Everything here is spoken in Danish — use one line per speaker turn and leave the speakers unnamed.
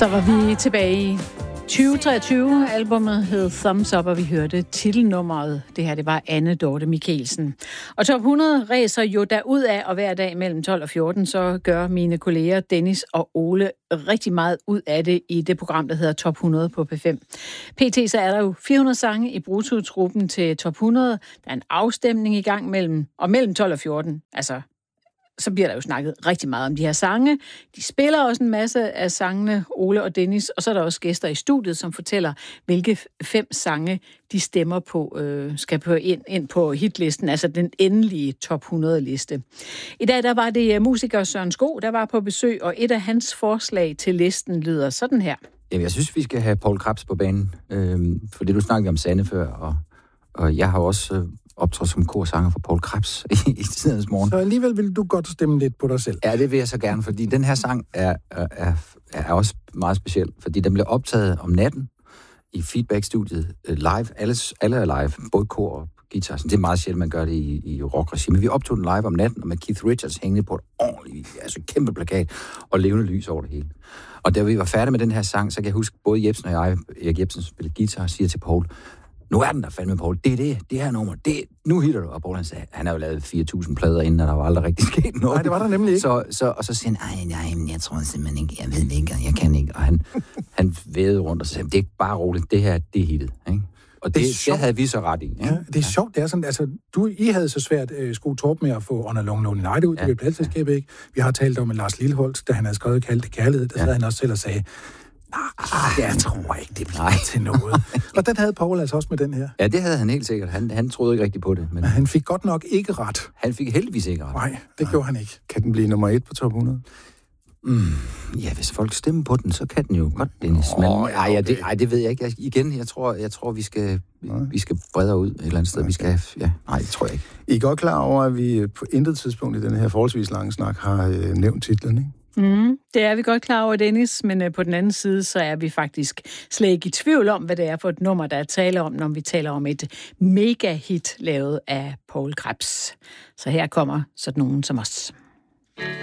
Så var vi tilbage i 2023. Albumet hed Thumbs Up, og vi hørte titelnummeret. Det her, det var Anne Dorte Michaelsen. Og Top 100 ræser jo derud af, og hver dag mellem 12 og 14, så gør mine kolleger Dennis og Ole rigtig meget ud af det i det program, der hedder Top 100 på P5. PT så er der jo 400 sange i brutotruppen til Top 100. Der er en afstemning i gang mellem 12 og 14, altså så bliver der jo snakket rigtig meget om de her sange. De spiller også en masse af sangene, Ole og Dennis, og så er der også gæster i studiet, som fortæller, hvilke 5 sange de stemmer på, skal på ind på hitlisten, altså den endelige Top 100-liste. I dag der var det musiker Søren Sko, der var på besøg, og et af hans forslag til listen lyder sådan her.
Jamen, jeg synes, vi skal have Poul Krebs på banen, for det du snakkede om Sanne før, og jeg har også optrådt som korsanger for Poul Krebs i tidens morgen.
Så alligevel vil du godt stemme lidt på dig selv.
Ja, det vil jeg så gerne, fordi den her sang er også meget speciel, fordi den blev optaget om natten i Feedback-studiet live. Alle er live, både kor og guitar. Det er meget sjældent, man gør det i rock-regi. Men vi optog den live om natten, og med Keith Richards hængende på et ordentligt, altså kæmpe plakat, og levende lys over det hele. Og da vi var færdige med den her sang, så kan jeg huske, både Jebsen og jeg, Erik Jebsen spillede guitar, siger til Poul, nu er den der fandme, Poul. Det her nummer. Nu hitter du. Og Poul, han har jo lavet 4.000 plader inden, og der var aldrig rigtig sket noget.
Nej, det var der nemlig ikke.
Og så siger han, nej, jeg tror simpelthen ikke, jeg ved ikke, jeg kan ikke. Og han vædede rundt og sagde, det er ikke bare roligt, det her, det er hittet. Ikke? Og det havde vi så ret i. Ikke?
Ja, det er sjovt, det er sådan, altså, I havde så svært, Sko Torp, med at få On a Long Lonely Night ud, det blev pladselskabet, ikke? Vi har talt om, at Lars Lilleholt, da han havde skrevet Kaldte Kærlighed, der sad han også selv og sagde, jeg tror ikke, det bliver til noget. Og den havde Poul altså også med den her.
Ja, det havde han helt sikkert. Han troede ikke rigtigt på det. Men
han fik godt nok ikke ret.
Han fik heldigvis ikke ret.
Nej, det gjorde han ikke.
Kan den blive nummer 1 på top 100?
Ja, hvis folk stemmer på den, så kan den jo godt, Dennis. Men det ved jeg ikke. Jeg tror, vi skal bredere ud et eller andet sted. Okay. Vi skal, det tror jeg ikke.
I er godt klar over, at vi på intet tidspunkt i den her forholdsvis lange snak har nævnt titlen, ikke?
Det er vi godt klar over, Dennis, men på den anden side, så er vi faktisk slet ikke i tvivl om, hvad det er for et nummer, der er tale om, når vi taler om et mega-hit lavet af Poul Krebs. Så her kommer sådan nogen som os.